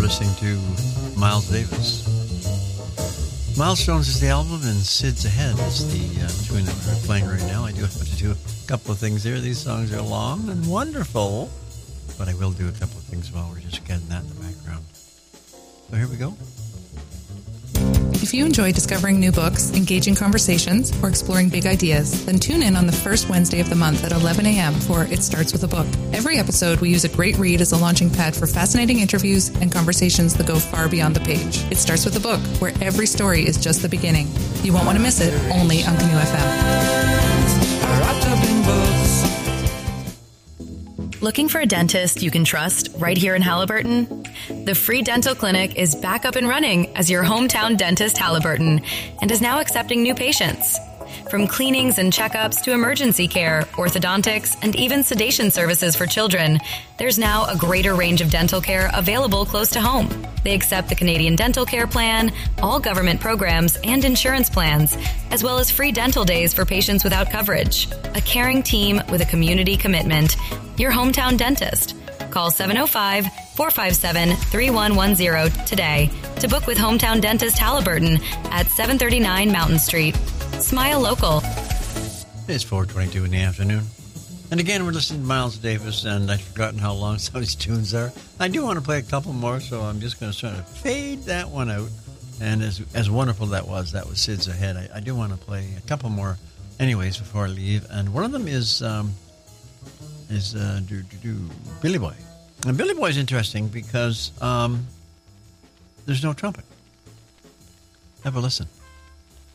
listening to Miles Davis. Milestones is the album, and Sid's Ahead is the tune that we're playing right now. I do have to do a couple of things here. These songs are long and wonderful, but I will do a couple of things while we're just getting that in the background. So here we go. If you enjoy discovering new books, engaging conversations, or exploring big ideas, then tune in on the first Wednesday of the month at 11 a.m. for It Starts With a Book. Every episode, we use a great read as a launching pad for fascinating interviews and conversations that go far beyond the page. It Starts With a Book, where every story is just the beginning. You won't want to miss it, only on Canoe FM. Looking for a dentist you can trust right here in Halliburton? The Free Dental Clinic is back up and running as your hometown dentist, Halliburton, and is now accepting new patients. From cleanings and checkups to emergency care, orthodontics, and even sedation services for children, there's now a greater range of dental care available close to home. They accept the Canadian Dental Care Plan, all government programs and insurance plans, as well as free dental days for patients without coverage. A caring team with a community commitment. Your hometown dentist. Call 705-457-3110 today to book with Hometown Dentist Halliburton at 739 Mountain Street. Smile local. It's 4:22 in the afternoon. And again, we're listening to Miles Davis, and I've forgotten how long some of these tunes are. I do want to play a couple more, so I'm just going to sort of fade that one out. And as wonderful that was Sid's Ahead. I do want to play a couple more anyways before I leave. And one of them is Billy Boy. And Billy Boy is interesting because there's no trumpet. Have a listen.